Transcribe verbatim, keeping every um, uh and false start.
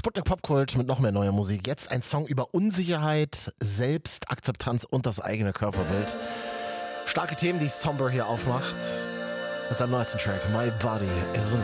Sputnik Popkult mit noch mehr neuer Musik. Jetzt ein Song über Unsicherheit, Selbstakzeptanz und das eigene Körperbild. Starke Themen, die Somber hier aufmacht. Mit seinem neuesten Track My Body is a